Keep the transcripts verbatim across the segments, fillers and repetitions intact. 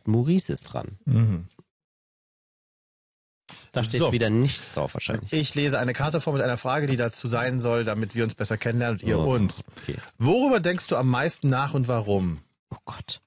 Maurice ist dran. Mhm. Da steht So. wieder nichts drauf wahrscheinlich. Ich lese eine Karte vor mit einer Frage, die dazu sein soll, damit wir uns besser kennenlernen und ihr Oh, uns. okay. Worüber denkst du am meisten nach und warum? Oh Gott.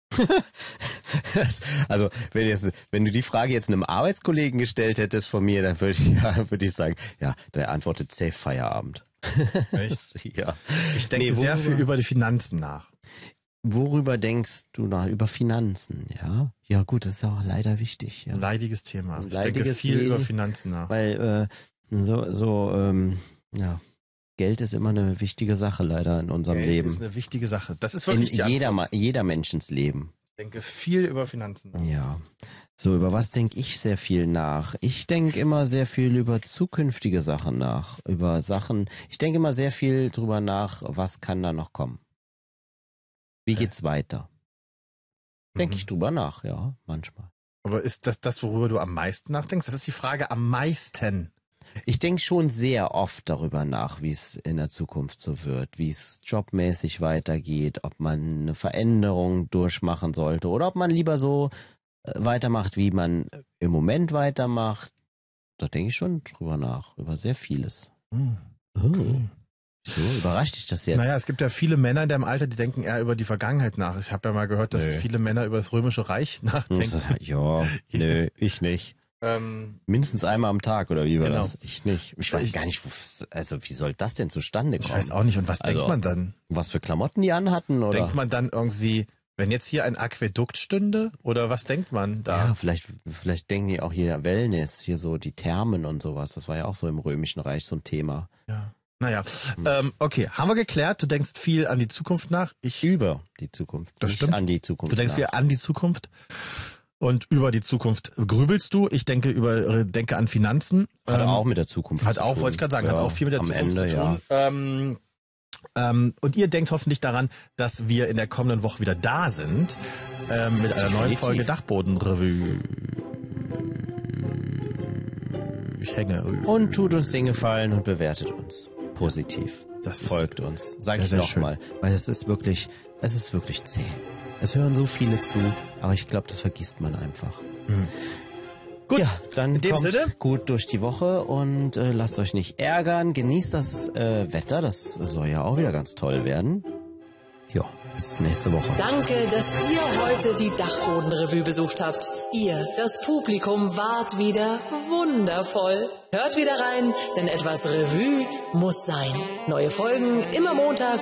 Also, wenn, jetzt, wenn du die Frage jetzt einem Arbeitskollegen gestellt hättest von mir, dann würde ich, ja, würde ich sagen, ja, der antwortet safe Feierabend. Echt? Ja. Ich denke Nee, sehr viel worüber- über die Finanzen nach. Worüber denkst du nach? Über Finanzen, ja? Ja gut, das ist ja auch leider wichtig. Ja. Ein leidiges Thema. Ich denke Leidiges viel Leben. über Finanzen nach. Weil äh, so, so ähm, ja, Geld ist immer eine wichtige Sache leider in unserem Geld Leben. ist eine wichtige Sache. Das ist In wirklich die jeder, Antwort. Ma- jeder Menschens Leben. Ich denke viel über Finanzen nach. Ja. So, über was denke ich sehr viel nach? Ich denke immer sehr viel über zukünftige Sachen nach. Über Sachen, ich denke immer sehr viel drüber nach, was kann da noch kommen? Wie Okay. geht's weiter? Denke Mhm. ich drüber nach, ja, manchmal. Aber ist das das, worüber du am meisten nachdenkst? Das ist die Frage am meisten. Ich denke schon sehr oft darüber nach, wie es in der Zukunft so wird, wie es jobmäßig weitergeht, ob man eine Veränderung durchmachen sollte oder ob man lieber so äh, weitermacht, wie man im Moment weitermacht. Da denke ich schon drüber nach, über sehr vieles. Hm. Oh. So, überrascht dich das jetzt? Naja, es gibt ja viele Männer in deinem Alter, die denken eher über die Vergangenheit nach. Ich habe ja mal gehört, dass Nö. viele Männer über das Römische Reich nachdenken. Ja, nö, ich nicht. Ähm, Mindestens einmal am Tag, oder wie war Genau. das? Ich nicht. Ich weiß Ich- gar nicht, wo, also wie soll das denn zustande kommen? ich weiß auch nicht. Und was Also, denkt man dann? Was für Klamotten die anhatten, oder? Denkt man dann irgendwie, wenn jetzt hier ein Aquädukt stünde? Oder was denkt man da? Ja, vielleicht, vielleicht denken die auch hier Wellness, hier so die Thermen und sowas. Das war ja auch so im Römischen Reich so ein Thema. Ja. Naja, ähm, okay, haben wir geklärt. Du denkst viel an die Zukunft nach. Ich, Über die Zukunft. Das nicht stimmt. an die Zukunft. du denkst nach. viel an die Zukunft. Und über die Zukunft grübelst du. Ich denke über, denke an Finanzen. Hat Ähm, auch mit der Zukunft Hat zu auch, tun. wollte ich gerade sagen, Ja, hat auch viel mit der am Zukunft Ende, zu tun. Ähm, ähm, und ihr denkt hoffentlich daran, dass wir in der kommenden Woche wieder da sind ähm, mit einer neuen Definitiv. Folge Dachbodenrevue. Ich hänge. Ja. Und tut uns den Gefallen und bewertet uns. Positiv. Das ist Folgt uns. Sag sehr, ich sehr schön. nochmal. Weil es ist wirklich, es ist wirklich zäh. Es hören so viele zu, aber ich glaube, das vergisst man einfach. Gut, Ja, dann in dem kommt Sinne. gut durch die Woche und äh, lasst euch nicht ärgern. Genießt das äh, Wetter, das soll ja auch wieder ganz toll werden. Ja, bis nächste Woche. Danke, dass ihr heute die Dachbodenrevue besucht habt. Ihr, das Publikum, wart wieder wundervoll. Hört wieder rein, denn etwas Revue muss sein. Neue Folgen immer montags